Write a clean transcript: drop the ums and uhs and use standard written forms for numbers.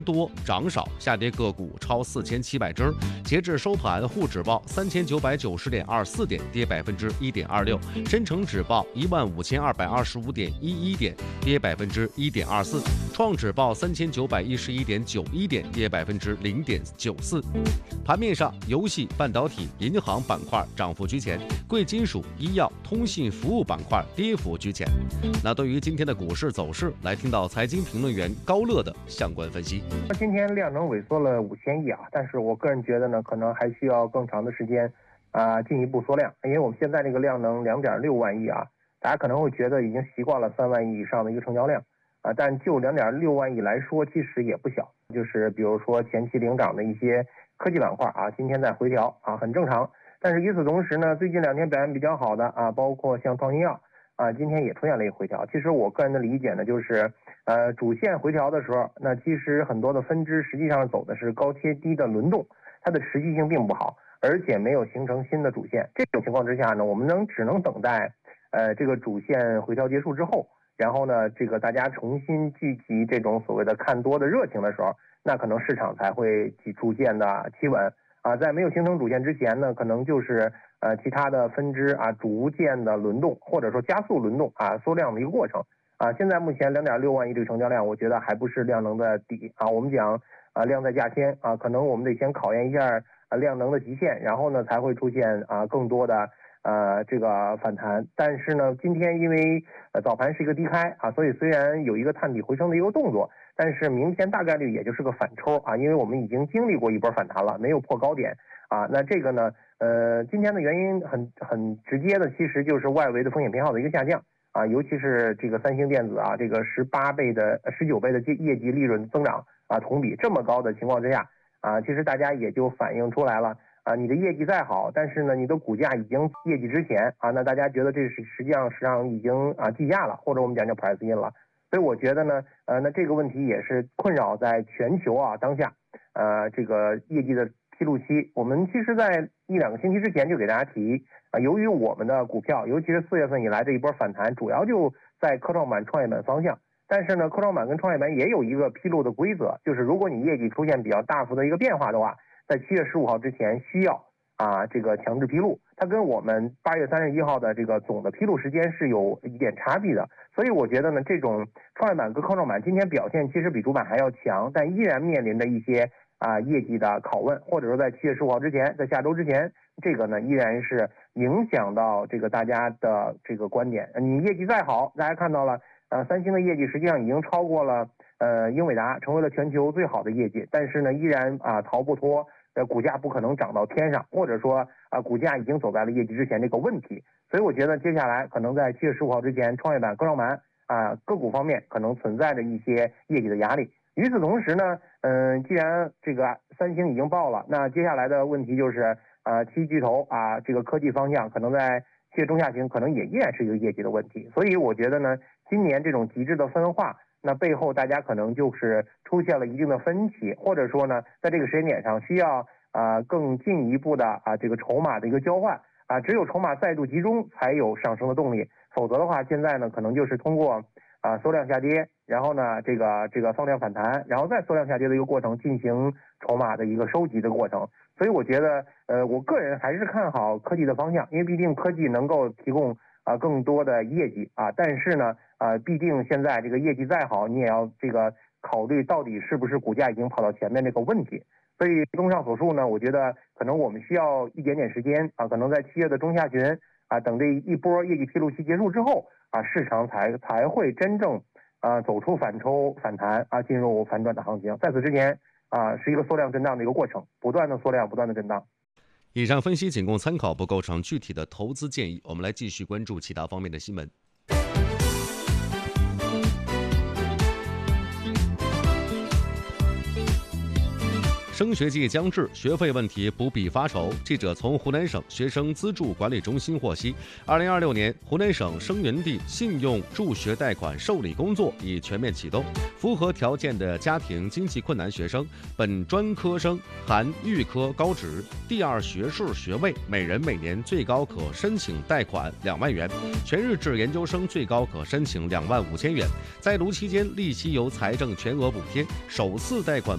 多涨少，下跌个股超4700只。截至收盘，沪指报3990.24点，跌1.26%；深成指报15225.11点，跌1.24%；创指报3911.91点，跌0.94%。盘面上，游戏、半导体、银行板块涨幅居前，贵金属、医药、通信服务板块跌幅居前。那对于今天的股市走势，来听到财经评论员高乐的相关分析。 今天量能萎缩了5000亿啊，但是我个人觉得呢，可能还需要更长的时间进一步缩量，因为我们现在这个量能2.6万亿啊，大家可能会觉得已经习惯了3万亿以上的一个成交量但就2.6万亿来说，其实也不小。就是比如说前期领涨的一些科技板块今天在回调很正常。但是与此同时呢，最近2天表现比较好的包括像创新药今天也出现了一个回调。其实我个人的理解呢，就是主线回调的时候，那其实很多的分支实际上走的是高贴低的轮动，它的持续性并不好，而且没有形成新的主线。这种情况之下呢，我们只能等待这个主线回调结束之后，然后呢，这个大家重新聚集这种所谓的看多的热情的时候，那可能市场才会逐渐的企稳在没有形成主线之前呢，可能就是其他的分支逐渐的轮动，或者说加速轮动缩量的一个过程现在目前2.6万亿这个成交量，我觉得还不是量能的底我们讲量在价签可能我们得先考验一下量能的极限，然后呢才会出现更多的这个反弹。但是呢，今天因为早盘是一个低开所以虽然有一个探底回升的一个动作，但是明天大概率也就是个反抽因为我们已经经历过一波反弹了，没有破高点那这个呢今天的原因很直接的，其实就是外围的风险偏好的一个下降尤其是这个三星电子这个19倍的业绩利润增长同比这么高的情况之下其实大家也就反映出来了你的业绩再好，但是呢你的股价已经业绩之前那大家觉得这是实际上已经计价了，或者我们讲叫 price in 了。所以我觉得呢那这个问题也是困扰在全球当下这个业绩的披露期。我们其实在1-2个星期之前就给大家提由于我们的股票，尤其是4月份以来这一波反弹，主要就在科创板、创业板方向。但是呢，科创板跟创业板也有一个披露的规则，就是如果你业绩出现比较大幅的一个变化的话，在7月15号之前需要这个强制披露，它跟我们8月31号的这个总的披露时间是有一点差距的。所以我觉得呢，这种创业板跟科创板今天表现其实比主板还要强，但依然面临着一些业绩的拷问，或者说在7月15号之前，在下周之前，这个呢依然是影响到这个大家的这个观点。你业绩再好，大家看到了三星的业绩实际上已经超过了英伟达，成为了全球最好的业绩，但是呢依然逃不脱股价不可能涨到天上，或者说股价已经走在了业绩之前这个问题。所以我觉得接下来可能在7月15号之前，创业板、科创板个股方面可能存在着一些业绩的压力。与此同时呢既然这个三星已经爆了，那接下来的问题就是七巨头这个科技方向可能在7月中下旬可能也依然是一个业绩的问题。所以我觉得呢，今年这种极致的分化，那背后大家可能就是出现了一定的分歧，或者说呢，在这个时间点上需要更进一步的这个筹码的一个交换只有筹码再度集中才有上升的动力，否则的话，现在呢可能就是通过缩量下跌，然后呢这个放量反弹，然后再缩量下跌的一个过程，进行筹码的一个收集的过程。所以我觉得我个人还是看好科技的方向，因为毕竟科技能够提供更多的业绩但是呢毕竟现在这个业绩再好，你也要这个考虑到底是不是股价已经跑到前面这个问题。所以综上所述呢，我觉得可能我们需要一点点时间可能在7月的中下旬等这一波业绩披露期结束之后市场才会真正走出反抽反弹进入反转的行情。在此之前是一个缩量震荡的一个过程，不断的缩量，不断的震荡。 以上分析仅供参考，不构成具体的投资建议。我们来继续关注其他方面的新闻。 升学季将至，学费问题不必发愁。记者从湖南省学生资助管理中心获悉，2026年湖南省生源地信用助学贷款受理工作已全面启动。符合条件的家庭经济困难学生、本专科生含预科高职、第二学士学位，每人每年最高可申请贷款2万元；全日制研究生最高可申请2万5千元。在读期间，利息由财政全额补贴，首次贷款